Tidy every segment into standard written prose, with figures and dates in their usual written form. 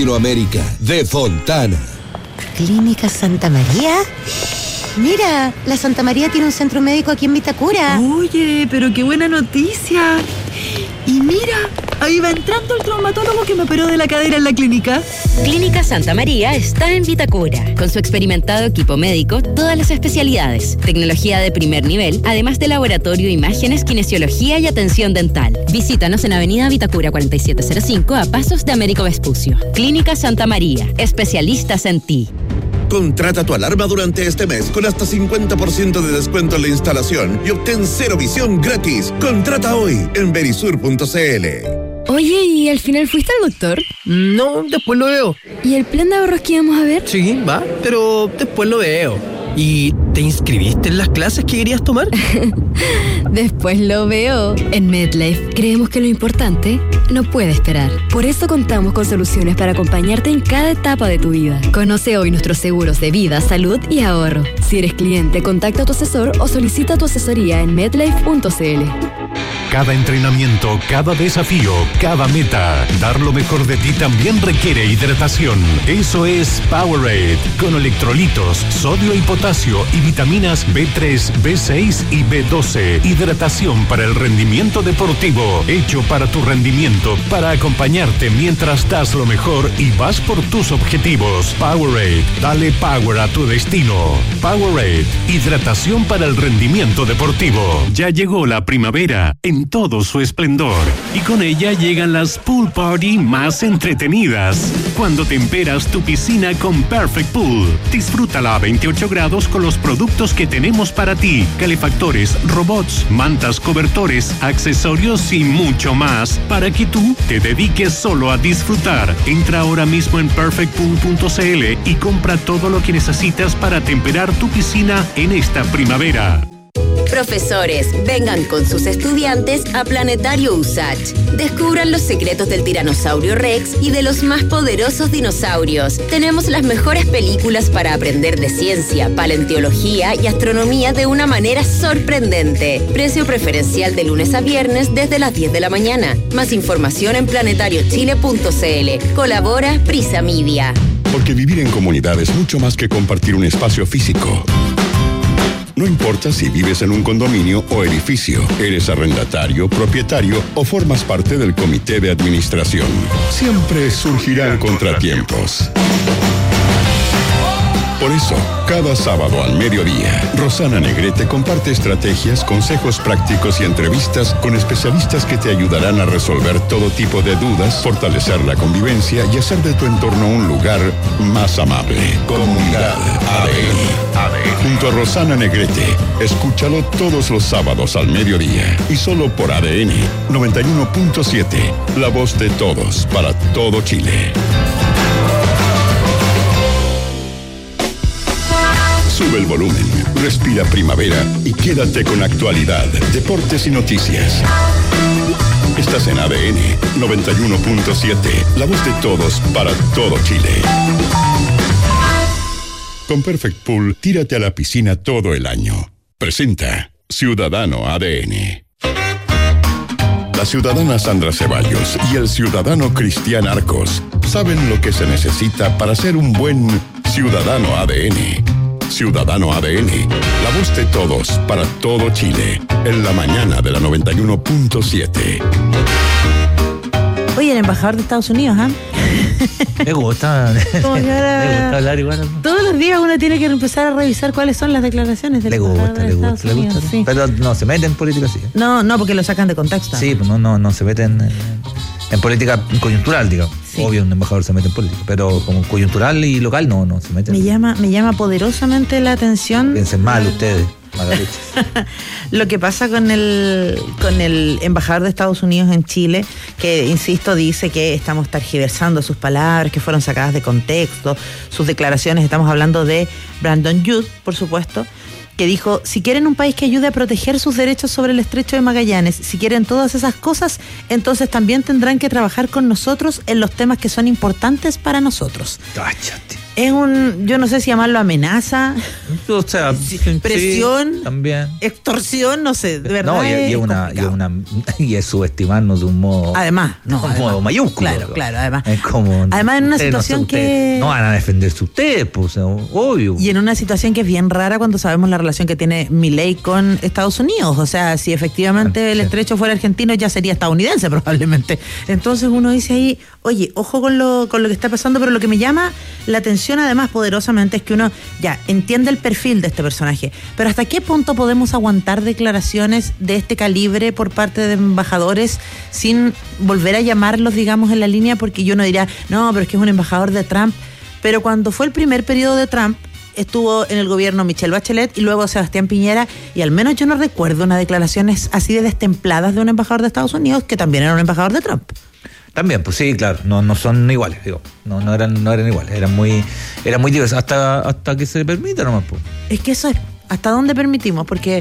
Latinoamérica, de Fontana. ¿Clínica Santa María? Mira, la Santa María tiene un centro médico aquí en Vitacura. Oye, pero qué buena noticia. Y mira, ahí va entrando el traumatólogo que me operó de la cadera en la clínica. Clínica Santa María está en Vitacura. Con su experimentado equipo médico, todas las especialidades, tecnología de primer nivel, además de laboratorio, imágenes, kinesiología y atención dental. Visítanos en Avenida Vitacura 4705 a pasos de Américo Vespucio. Clínica Santa María, especialistas en ti. Contrata tu alarma durante este mes con hasta 50% de descuento en la instalación y obtén cero visión gratis. Contrata hoy en verisur.cl. Oye, ¿y al final fuiste al doctor? No, después lo veo. ¿Y el plan de ahorros que íbamos a ver? Sí, va, pero después lo veo. ¿Y te inscribiste en las clases que querías tomar? Después lo veo. En MedLife creemos que lo importante no puede esperar. Por eso contamos con soluciones para acompañarte en cada etapa de tu vida. Conoce hoy nuestros seguros de vida, salud y ahorro. Si eres cliente, contacta a tu asesor o solicita tu asesoría en medlife.cl. Cada entrenamiento, cada desafío, cada meta, dar lo mejor de ti también requiere hidratación. Eso es Powerade, con electrolitos, sodio y potasio y vitaminas B3, B6 y B12. Hidratación para el rendimiento deportivo, hecho para tu rendimiento, para acompañarte mientras das lo mejor y vas por tus objetivos. Powerade, dale power a tu destino. Powerade, hidratación para el rendimiento deportivo. Ya llegó la primavera en todo su esplendor y con ella llegan las pool party más entretenidas. Cuando temperas tu piscina con Perfect Pool, disfrútala a 28 grados con los productos que tenemos para ti: calefactores, robots, mantas, cobertores, accesorios y mucho más, para que tú te dediques solo a disfrutar. Entra ahora mismo en perfectpool.cl y compra todo lo que necesitas para temperar tu piscina en esta primavera. Profesores, vengan con sus estudiantes a Planetario USACH. Descubran los secretos del tiranosaurio Rex y de los más poderosos dinosaurios. Tenemos las mejores películas para aprender de ciencia, paleontología y astronomía de una manera sorprendente. Precio preferencial de lunes a viernes desde las 10 de la mañana. Más información en planetariochile.cl. Colabora Prisa Media. Porque vivir en comunidad es mucho más que compartir un espacio físico. No importa si vives en un condominio o edificio, eres arrendatario, propietario o formas parte del comité de administración. Siempre surgirán contratiempos. Por eso, cada sábado al mediodía, Rosana Negrete comparte estrategias, consejos prácticos y entrevistas con especialistas que te ayudarán a resolver todo tipo de dudas, fortalecer la convivencia y hacer de tu entorno un lugar más amable. Comunidad ADN. Junto a Rosana Negrete, escúchalo todos los sábados al mediodía y solo por ADN 91.7, la voz de todos para todo Chile. Sube el volumen, respira primavera y quédate con actualidad, deportes y noticias. Estás en ADN 91.7, la voz de todos para todo Chile. Con Perfect Pool, tírate a la piscina todo el año. Presenta Ciudadano ADN. La ciudadana Sandra Ceballos y el ciudadano Cristian Arcos saben lo que se necesita para ser un buen ciudadano ADN. Ciudadano ADN, la voz de todos para todo Chile, en la mañana de la 91.7. Oye, el embajador de Estados Unidos, ¿ah? Me gusta. Me gusta hablar igual. Todos los días uno tiene que empezar a revisar cuáles son las declaraciones del embajador de Estados Unidos. Sí. Pero no se meten en política así. No, porque lo sacan de contexto. Sí, pues no se meten en política coyuntural, digamos. Sí. Obvio, un embajador se mete en política, pero como coyuntural y local no se mete. Me llama poderosamente la atención. Piensen mal ustedes. Lo que pasa con el embajador de Estados Unidos en Chile, que, insisto, dice que estamos tergiversando sus palabras, que fueron sacadas de contexto, sus declaraciones. Estamos hablando de Brandon Youth, por supuesto, que dijo: si quieren un país que ayude a proteger sus derechos sobre el Estrecho de Magallanes, si quieren todas esas cosas, entonces también tendrán que trabajar con nosotros en los temas que son importantes para nosotros. Cállate. yo no sé si llamarlo amenaza, O sea, presión, sí, también. extorsión, no sé, de verdad. No, y es subestimarnos de un modo. Además, modo mayúsculo. Claro, además. Es como. Además, en una situación que. No van a defenderse ustedes, pues, obvio. Y en una situación que es bien rara cuando sabemos la relación que tiene Milei con Estados Unidos. O sea, si efectivamente el estrecho fuera argentino, ya sería estadounidense probablemente. Entonces uno dice ahí, oye, ojo con lo que está pasando, pero lo que me llama la atención además poderosamente es que uno ya entiende el perfil de este personaje, pero ¿hasta qué punto podemos aguantar declaraciones de este calibre por parte de embajadores sin volver a llamarlos, digamos, en la línea? Porque yo no diría, no, pero es que es un embajador de Trump. Pero cuando fue el primer periodo de Trump, estuvo en el gobierno Michelle Bachelet y luego Sebastián Piñera, y al menos yo no recuerdo unas declaraciones así de destempladas de un embajador de Estados Unidos que también era un embajador de Trump. También, pues sí, claro, no son iguales, digo, no eran iguales, eran muy diversos, hasta que se permita nomás, pues. Es que eso es, ¿hasta dónde permitimos? Porque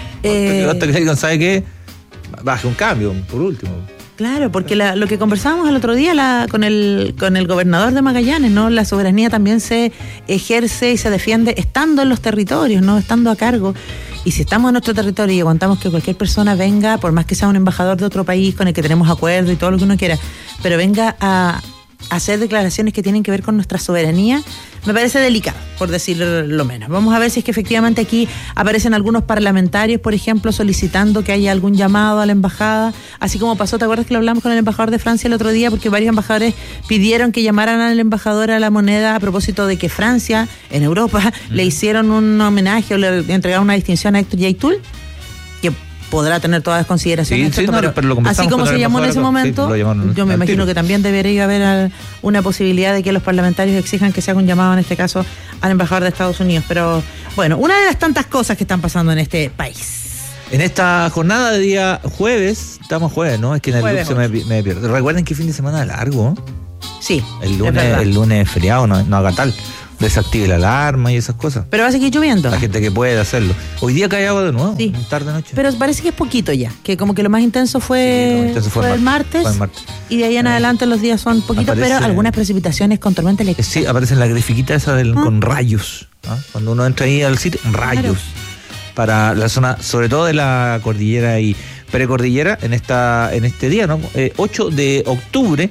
hasta que alguien sabe que baje un cambio, por último. Claro, porque lo que conversábamos el otro día con el gobernador de Magallanes, ¿no? La soberanía también se ejerce y se defiende estando en los territorios, no estando a cargo. Y si estamos en nuestro territorio y aguantamos que cualquier persona venga, por más que sea un embajador de otro país con el que tenemos acuerdo y todo lo que uno quiera, pero venga a hacer declaraciones que tienen que ver con nuestra soberanía, me parece delicado, por decirlo lo menos. Vamos a ver si es que efectivamente aquí aparecen algunos parlamentarios, por ejemplo, solicitando que haya algún llamado a la embajada, así como pasó, ¿te acuerdas que lo hablamos con el embajador de Francia el otro día? Porque varios embajadores pidieron que llamaran al embajador a La Moneda a propósito de que Francia, en Europa, le hicieron un homenaje o le entregaron una distinción a Héctor Yaitul, que podrá tener todas las consideraciones, sí, pero lo así como se llamó en ese momento, yo me imagino que también debería haber una posibilidad de que los parlamentarios exijan que se haga un llamado, en este caso, al embajador de Estados Unidos. Pero bueno, una de las tantas cosas que están pasando en este país. En esta jornada de día jueves, estamos jueves, ¿no? Es que en el jueves, look me pierdo. Recuerden que fin de semana largo. Sí. El lunes es feriado, no haga tal. Desactive la alarma y esas cosas. Pero va a seguir lloviendo. La gente que puede hacerlo. Hoy día cae agua de nuevo, sí. Tarde noche. Pero parece que es poquito ya, que como que lo más intenso fue el martes. Y de ahí en adelante los días son poquitos, pero algunas precipitaciones con tormenta eléctrica. Sí, aparecen la grafiquita esa con rayos. ¿Ah? Cuando uno entra ahí al sitio, rayos. Claro. Para la zona, sobre todo de la cordillera y precordillera, en este día, ¿no? 8 de octubre,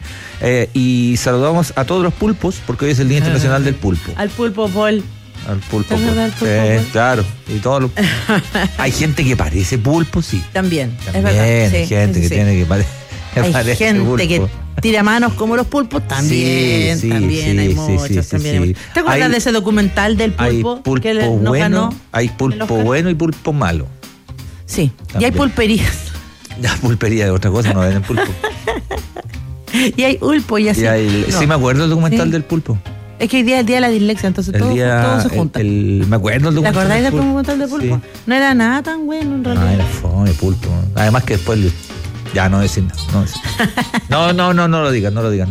y saludamos a todos los pulpos, porque hoy es el Día Internacional del Pulpo. Al pulpo Paul. Al pulpo Paul. Claro, y todos los... Hay gente que parece pulpo, sí. También es verdad. Hay gente que tiene que parecer. Hay gente pulpo. Que tira manos como los pulpos, también, sí, hay muchos, también. ¿Te acuerdas de ese documental del pulpo? Hay pulpo que bueno, ganó hay pulpo bueno y pulpo malo. Sí, también. Y hay pulperías. Ya, pulpería de otra cosa, no venden pulpo. Y hay pulpo y así. Sí, me acuerdo del documental del pulpo. Es que hoy día es el día de la dislexia, entonces todo se junta. Me acuerdo del documental. ¿Te acordáis del documental de pulpo? Sí. No era nada tan bueno en realidad. No, era fome, pulpo. Además que después ya no decir nada. No lo digas.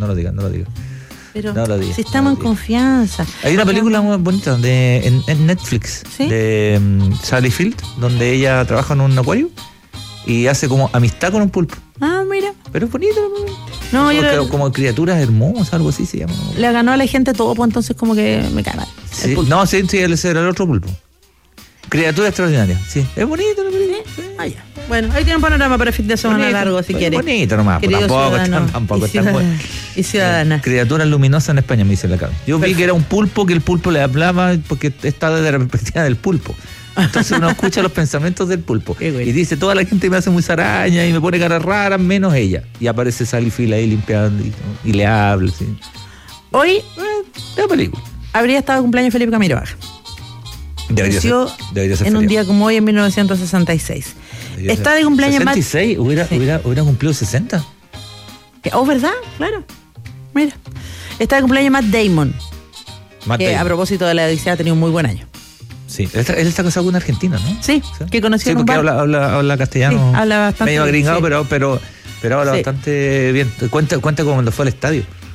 Pero no lo digas, si estamos en confianza. Hay una película muy bonita en Netflix, ¿sí? De Sally Field, donde ella trabaja en un acuario y hace como amistad con un pulpo. Ah, mira. Pero es bonito. No, como criaturas hermosas, algo así se llama. Le ganó a la gente todo, pues entonces como que me cae mal. Sí. No, sí, él era el otro pulpo. Criatura extraordinaria, sí. Es bonito la película. Sí. Ah, ya. Bueno, ahí tiene un panorama para el fin de semana largo, si quieres. Bonito nomás, tampoco está bueno. Y ciudadana. Criaturas luminosas en España, me dice la cara. Yo vi que era un pulpo, que el pulpo le hablaba porque está desde la perspectiva del pulpo. Entonces uno escucha los pensamientos del pulpo. Y dice, toda la gente me hace muy zaraña y me pone caras raras, menos ella. Y aparece Sally Field ahí limpiando y le habla. ¿Sí? Hoy, la película. Habría estado de cumpleaños Felipe Camilo Baja. Debería ser en feriado. Un día como hoy, en 1966. Está de cumpleaños 66, hubiera cumplido 60. Oh, ¿verdad? Claro. Mira. Está de cumpleaños Matt Damon. Que a propósito de la Odisea ha tenido un muy buen año. Sí, él está casado con una argentina, ¿no? Sí, que conoció en un bar. Habla castellano. Sí, habla bastante medio agringado, sí. pero habla bastante bien. Cuenta cuando fue al estadio.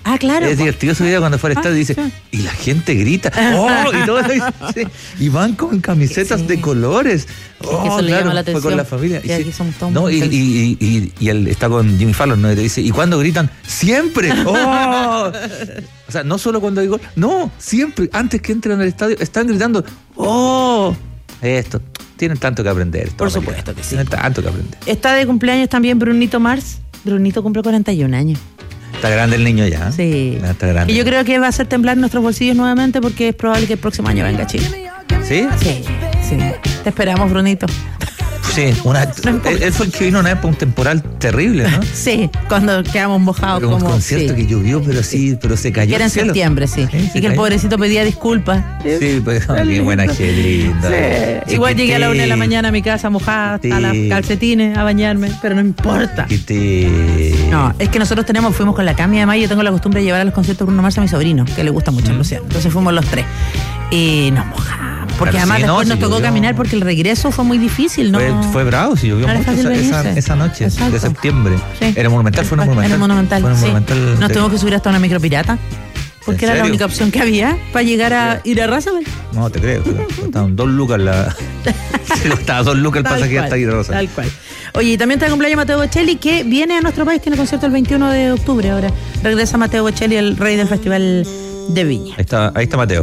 Ah, claro. Es divertido ese video cuando fue al estadio y dice, sí. y la gente grita, ¡oh! Y todo eso, sí, y van con camisetas de colores. Que eso le llama la atención. Fue con la familia. Y aquí somos todos no, muy y él está con Jimmy Fallon, ¿no? Y le dice, ¿y cuándo gritan? ¡Siempre! ¡Oh! O sea, no solo cuando hay gol, no, siempre, antes que entren al estadio, están gritando, ¡oh! Esto, tienen tanto que aprender. Por supuesto que sí. Tienen tanto que aprender. Está de cumpleaños también Brunito Mars. Brunito cumple 41 años. Está grande el niño ya. Sí. Ya está grande. Y yo creo que va a hacer temblar nuestros bolsillos nuevamente porque es probable que el próximo año venga a Chile. ¿Sí? Sí, sí. Te esperamos, Brunito. Sí, él fue el que vino una vez por un temporal terrible, ¿no? Sí, cuando quedamos mojados. Pero un como concierto que llovió, pero se cayó. Que era en septiembre, sí. Y que el pobrecito pedía disculpas. Sí, pues qué buena, qué linda. Sí. Igual llegué a la 1 de la mañana a mi casa mojada, hasta las calcetines a bañarme, pero no importa. No, es que nosotros fuimos con la Cami, además yo tengo la costumbre de llevar a los conciertos Bruno Mars a mi sobrino, que le gusta mucho Luciano. Entonces fuimos los tres. Y nos mojamos. Porque claro, además sí, después no, nos tocó caminar porque el regreso fue muy difícil, ¿no? Fue bravo, sí, llovió mucho esa noche. Exacto. De septiembre. Sí. Era Monumental, fue en Monumental. Era Monumental, Fue en sí. Monumental. Nos tuvimos que subir hasta una micropirata. Porque era la única opción que había para llegar a ir a Roosevelt. No, te creo. Costaban 2 lucas costaba 2 lucas el pasaje hasta ir a Roosevelt. Tal cual. Oye, y también está el cumpleaños Mateo Bocelli, que viene a nuestro país, tiene concierto el 21 de octubre ahora. Regresa Mateo Bocelli, el rey del Festival de Viña. Ahí está Mateo.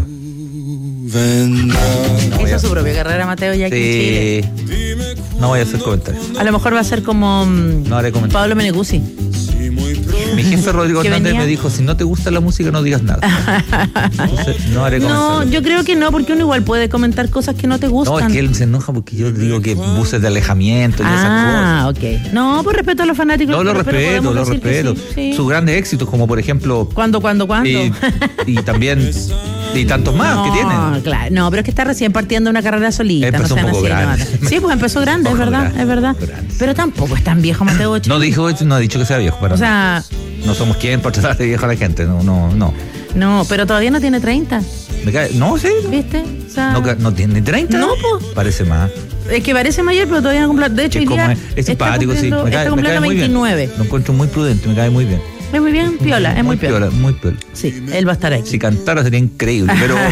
Hizo su propia carrera Mateo ya aquí en Chile. No voy a hacer comentarios. A lo mejor va a ser como Pablo Meneguzzi. Mi jefe Rodrigo ¿Que Hernández venía? me dijo, si no te gusta la música no digas nada. Entonces, no haré comentarios. No, yo creo que no, porque uno igual puede comentar cosas que no te gustan. No, es que él se enoja porque yo digo que buses de alejamiento y esas cosas. Ah, ok. No, por respeto a los fanáticos. No, lo respeto. Sí. Sus grandes éxitos, como por ejemplo... ¿Cuándo? Y también... Y tantos más que tienen. No, claro. No, pero es que está recién partiendo una carrera solita. Empezó no sean un poco así, grande. no. Sí, pues empezó grande, es verdad, grande, es verdad. grande. Pero tampoco es tan viejo Mateo Bocelli. No ha dicho que sea viejo, pero o sea... No somos quien para tratar de viejo a la gente, no. No, pero todavía no tiene 30. No, sí. ¿Viste? O sea, No tiene 30. No, pues. Parece más. Es que parece mayor, pero todavía no cumple. De hecho, hoy día es simpático, sí. Está cumpliendo muy 29. bien. Lo encuentro muy prudente, me cae muy bien. Es muy bien, piola, es muy piola. Muy piola. Sí, él va a estar aquí. Si cantara sería increíble,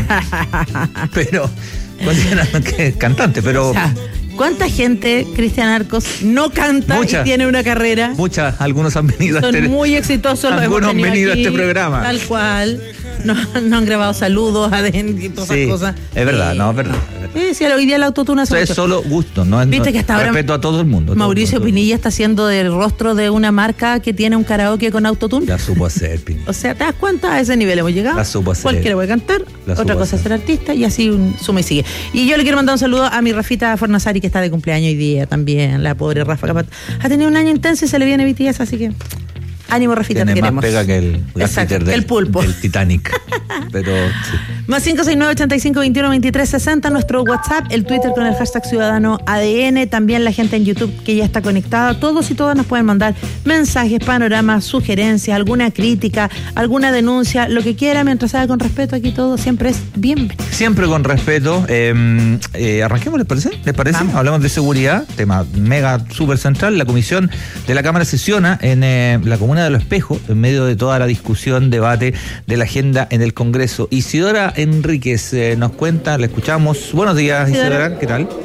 pero considerando que es cantante, pero... O sea, ¿cuánta gente, Cristian Arcos, no canta y tiene una carrera? Algunos han venido Son muy exitosos. Algunos han venido aquí, a este programa. Tal cual. No han grabado saludos adentro y todas esas cosas. Es verdad, es verdad. Sí, hoy día el autotune hace es solo gusto, no es. Viste que hasta ahora respeto a todo el mundo. Mauricio Pinilla está haciendo del rostro de una marca que tiene un karaoke con autotune. La supo hacer, Pinilla. O sea, ¿te das cuenta? A ese nivel hemos llegado. La supo hacer. Cualquiera puede cantar, otra cosa es ser artista y así suma y sigue. Y yo le quiero mandar un saludo a mi Rafita Fornazari, que está de cumpleaños hoy día también. La pobre Rafa ha tenido un año intenso y se le viene BTS, así que ánimo, Rafita, te queremos. Más pega que el Exacto, del, el pulpo. Del Titanic. Pero sí. Más 569-85-21-23-60, nuestro WhatsApp, el Twitter con el hashtag Ciudadano ADN, también la gente en YouTube que ya está conectada. Todos y todas nos pueden mandar mensajes, panoramas, sugerencias, alguna crítica, alguna denuncia, lo que quiera, mientras sea con respeto. Aquí todo siempre es bienvenido. Siempre con respeto. Arranquemos, ¿les parece? Vamos. Hablamos de seguridad, tema mega súper central. La comisión de la Cámara sesiona en la comuna de Los Espejos, en medio de toda la discusión, debate de la agenda en el Congreso. Isidora Enríquez nos cuenta, la escuchamos. Buenos días, Isidora, ¿qué tal?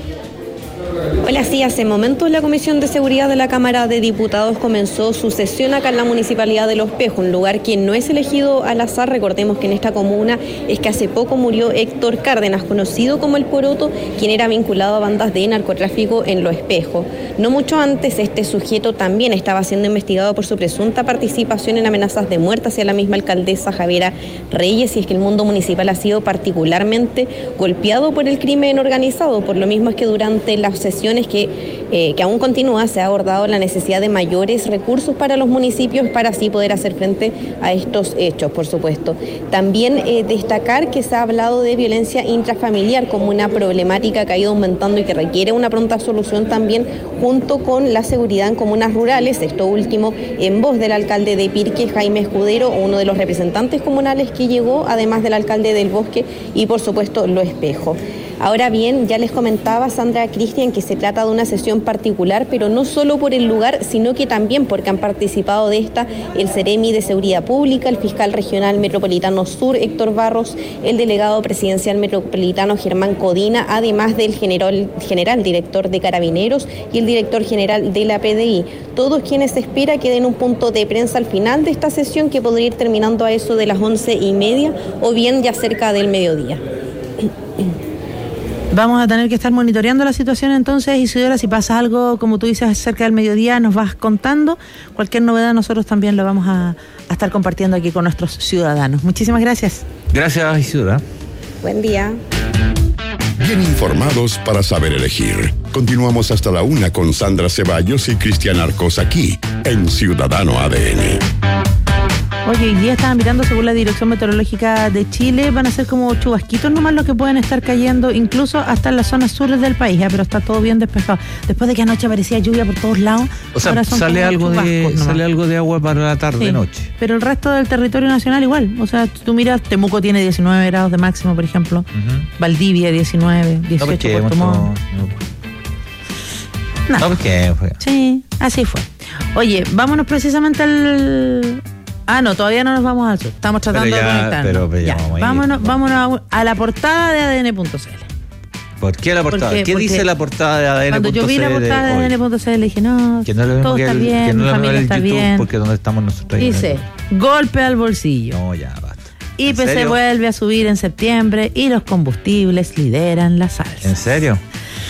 Hola, sí, hace momentos la Comisión de Seguridad de la Cámara de Diputados comenzó su sesión acá en la Municipalidad de Los Espejos, un lugar que no es elegido al azar. Recordemos que en esta comuna es que hace poco murió Héctor Cárdenas, conocido como El Poroto, quien era vinculado a bandas de narcotráfico en Los Espejos. No mucho antes, este sujeto también estaba siendo investigado por su presunta participación en amenazas de muerte hacia la misma alcaldesa Javiera Reyes, y es que el mundo municipal ha sido particularmente golpeado por el crimen organizado. Por lo mismo es que durante las sesiones que aún continúa, se ha abordado la necesidad de mayores recursos para los municipios para así poder hacer frente a estos hechos, por supuesto. También destacar que se ha hablado de violencia intrafamiliar como una problemática que ha ido aumentando y que requiere una pronta solución también, junto con la seguridad en comunas rurales. Esto último en voz del alcalde de Pirque, Jaime Escudero, uno de los representantes comunales que llegó, además del alcalde del Bosque y por supuesto Los Espejos. Ahora bien, ya les comentaba Sandra Cristian que se trata de una sesión particular, pero no solo por el lugar, sino que también porque han participado de esta el Ceremi de Seguridad Pública, el fiscal regional metropolitano sur, Héctor Barros, el delegado presidencial metropolitano Germán Codina, además del general director de Carabineros y el director general de la PDI. Todos quienes se espera que den un punto de prensa al final de esta sesión que podría ir terminando a eso de las 11:30 o bien ya cerca del mediodía. Vamos a tener que estar monitoreando la situación entonces, Isidora, si pasa algo, como tú dices, cerca del mediodía, nos vas contando. Cualquier novedad nosotros también lo vamos a estar compartiendo aquí con nuestros ciudadanos. Muchísimas gracias. Gracias, Isidora. Buen día. Bien informados para saber elegir. Continuamos hasta la 1 con Sandra Ceballos y Cristian Arcos aquí, en Ciudadano ADN. Oye, hoy día estaba mirando, según la Dirección Meteorológica de Chile, van a ser como chubasquitos nomás los que pueden estar cayendo, incluso hasta en las zonas sur del país, pero está todo bien despejado. Después de que anoche aparecía lluvia por todos lados, o sea, sale algo de agua para la tarde, noche. Pero el resto del territorio nacional igual. O sea, tú miras, Temuco tiene 19 grados de máximo, por ejemplo. Valdivia 19, 18 Puerto Montt. No, porque fue. Sí, así fue. Oye, vámonos precisamente al... no, todavía no nos vamos al sur. Estamos tratando de conectarnos. Vámonos a la portada de ADN.cl. ¿Por qué la portada? ¿Qué dice la portada de ADN.cl? Cuando yo vi la portada de ADN.cl dije, no, todo está bien, mi familia está bien. Porque donde estamos nosotros. Dice, golpe al bolsillo. No, ya, basta. IPC vuelve a subir en septiembre y los combustibles lideran las alzas. ¿En serio?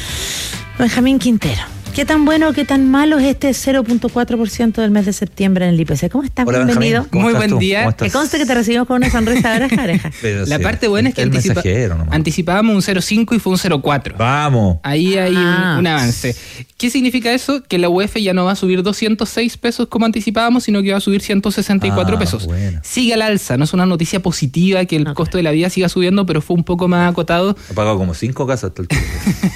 Benjamín Quintero. ¿Qué tan bueno o qué tan malo es este 0.4% del mes de septiembre en el IPC? ¿Cómo estás? Hola, bienvenido. Muy buen día. Que conste que te recibimos con una sonrisa oreja. La parte buena es que anticipábamos un 0.5 y fue un 0.4. Vamos. Ahí hay un avance. ¿Qué significa eso? Que la UEF ya no va a subir 206 pesos como anticipábamos, sino que va a subir 164 pesos. Bueno. Sigue al alza, no es una noticia positiva que el costo de la vida siga subiendo, pero fue un poco más acotado. Ha pagado como 5 casas hasta el tiempo.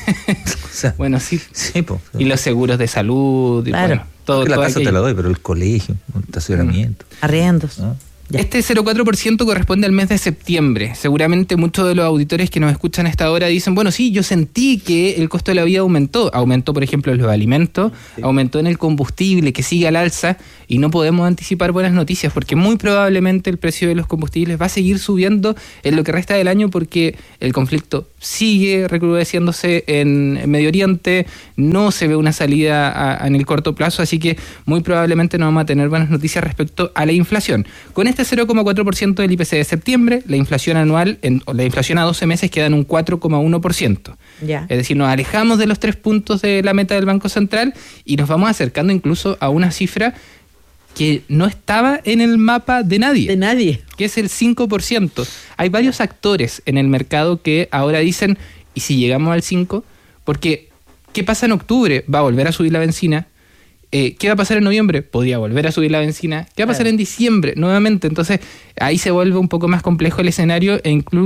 O sea, bueno, sí. Y los seguros de salud. Claro. Bueno, todo la casa te la doy, pero el colegio, el estacionamiento. Arriendos. ¿No? Este 0.4% corresponde al mes de septiembre. Seguramente muchos de los auditores que nos escuchan a esta hora dicen, bueno, sí, yo sentí que el costo de la vida aumentó. Aumentó, por ejemplo, en los alimentos, aumentó en el combustible, que sigue al alza, y no podemos anticipar buenas noticias, porque muy probablemente el precio de los combustibles va a seguir subiendo en lo que resta del año, porque el conflicto sigue recrudeciéndose en Medio Oriente, no se ve una salida en el corto plazo, así que muy probablemente no vamos a tener buenas noticias respecto a la inflación. Con este 0.4% del IPC de septiembre, la inflación anual, la inflación a 12 meses queda en un 4.1%. Ya. Es decir, nos alejamos de los 3 puntos de la meta del Banco Central y nos vamos acercando incluso a una cifra que no estaba en el mapa de nadie. De nadie. Que es el 5%. Hay varios actores en el mercado que ahora dicen, ¿y si llegamos al 5%? Porque, ¿qué pasa en octubre? Va a volver a subir la benzina. ¿Qué va a pasar en noviembre? Podría volver a subir la benzina. ¿Qué va a pasar en diciembre? Nuevamente. Entonces, ahí se vuelve un poco más complejo el escenario e incluso